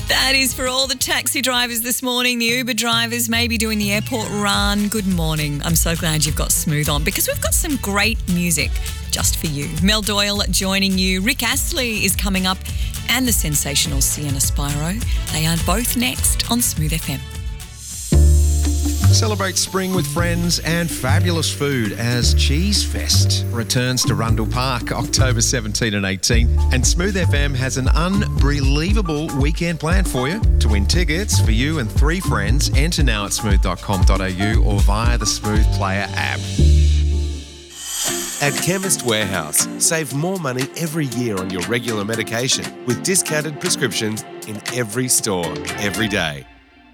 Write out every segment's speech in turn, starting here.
That is for all the taxi drivers this morning, the Uber drivers, maybe doing the airport run. Good morning. I'm so glad you've got Smooth on because we've got some great music just for you. Mel Doyle joining you. Rick Astley is coming up and the sensational Sienna Spiro. They are both next on Smooth FM. Celebrate spring with friends and fabulous food as Cheese Fest returns to Rundle Park October 17 and 18. And Smooth FM has an unbelievable weekend planned for you. To win tickets for you and 3 friends, enter now at smooth.com.au or via the Smooth Player app. At Chemist Warehouse, save more money every year on your regular medication with discounted prescriptions in every store, every day.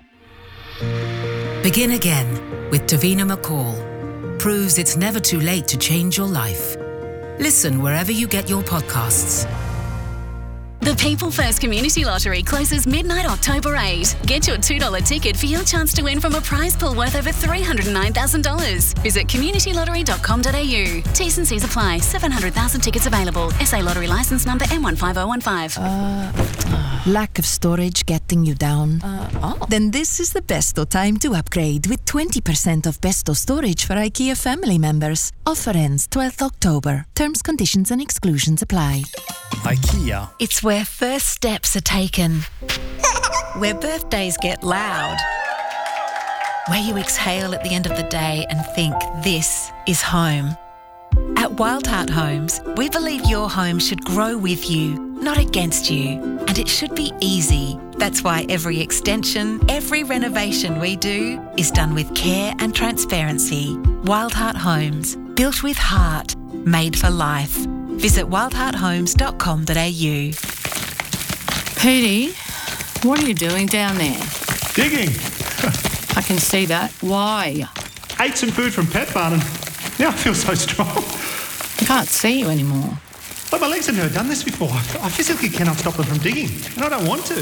Begin again with Davina McCall. Proves it's never too late to change your life. Listen wherever you get your podcasts. The People First Community Lottery closes midnight October 8. Get your $2 ticket for your chance to win from a prize pool worth over $309,000. Visit communitylottery.com.au. T's and C's apply. 700,000 tickets available. SA Lottery licence number M15015. Lack of storage getting you down? Then this is the best time to upgrade with 20% off Besto storage for IKEA family members. Offer ends 12th October. Terms, conditions and exclusions apply. IKEA. It's where first steps are taken. Where birthdays get loud. Where you exhale at the end of the day and think, this is home. At Wild Heart Homes, we believe your home should grow with you, not against you. And it should be easy. That's why every extension, every renovation we do is done with care and transparency. Wild Heart Homes, built with heart, made for life. Visit wildhearthomes.com.au. Petey, what are you doing down there? Digging. I can see that. Why? Ate some food from Pet Barn and now I feel so strong. I can't see you anymore. But my legs have never done this before. I physically cannot stop them from digging, and I don't want to.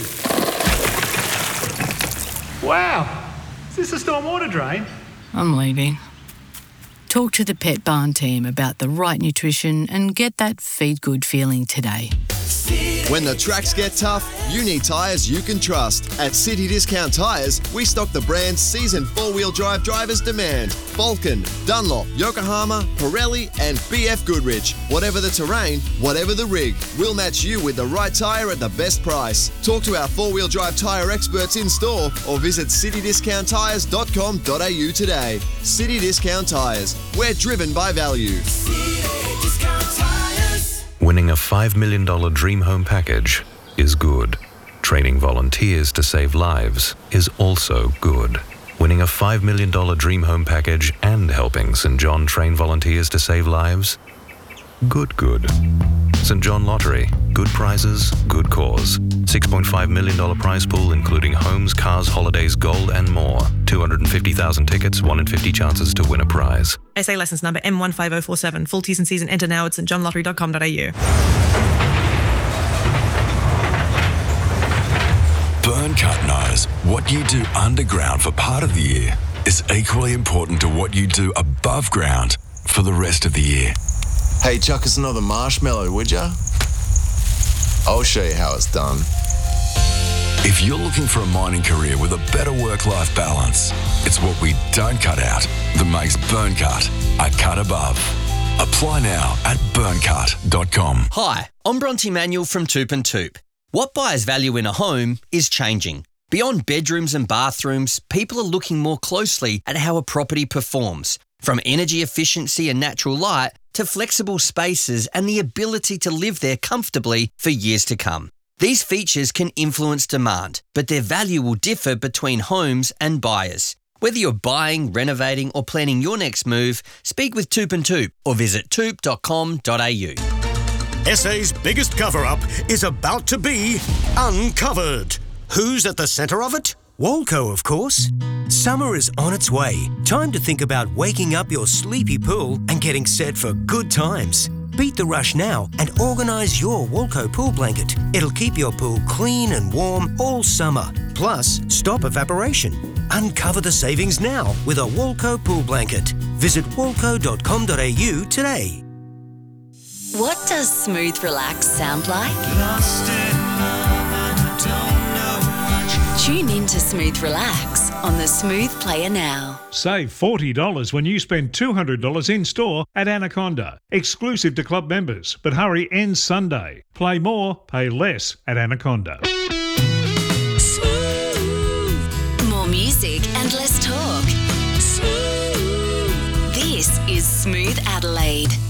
Wow. Is this a stormwater drain? I'm leaving. Talk to the Pet Barn team about the right nutrition and get that feed good feeling today. When the tracks get tough, you need tyres you can trust. At City Discount Tyres, we stock the brands seasoned four-wheel drive drivers demand. Vulcan, Dunlop, Yokohama, Pirelli and BF Goodrich. Whatever the terrain, whatever the rig, we'll match you with the right tyre at the best price. Talk to our four-wheel drive tyre experts in store or visit citydiscounttyres.com.au today. City Discount Tyres. We're driven by value. Winning a $5 million dream home package is good. Training volunteers to save lives is also good. Winning a $5 million dream home package and helping St. John train volunteers to save lives? Good. St. John Lottery. Good prizes, good cause. $6.5 million prize pool including homes, cars, holidays, gold and more. 250,000 tickets, 1 in 50 chances to win a prize. SA licence number M15047. Full T's and C's and enter now at stjohnlottery.com.au. Burncut knows what you do underground for part of the year is equally important to what you do above ground for the rest of the year. Hey, chuck us another marshmallow, would ya? I'll show you how it's done. If you're looking for a mining career with a better work-life balance, it's what we don't cut out that makes Burncut a cut above. Apply now at burncut.com. Hi, I'm Bronte Manuel from Toop and Toop. What buyers value in a home is changing. Beyond bedrooms and bathrooms, people are looking more closely at how a property performs. From energy efficiency and natural light to flexible spaces and the ability to live there comfortably for years to come. These features can influence demand, but their value will differ between homes and buyers. Whether you're buying, renovating or planning your next move, speak with Toop and Toop or visit toop.com.au. SA's biggest cover-up is about to be uncovered. Who's at the centre of it? Walco, of course. Summer is on its way. Time to think about waking up your sleepy pool and getting set for good times. Beat the rush now and organise your Walco pool blanket. It'll keep your pool clean and warm all summer. Plus, stop evaporation. Uncover the savings now with a Walco pool blanket. Visit walco.com.au today. What does smooth relax sound like? Lost in love and don't know Tune in to Smooth Relax on the Smooth Player now. Save $40 when you spend $200 in-store at Anaconda. Exclusive to club members, but hurry, ends Sunday. Play more, pay less at Anaconda. Smooth. More music and less talk. Smooth. This is Smooth Adelaide.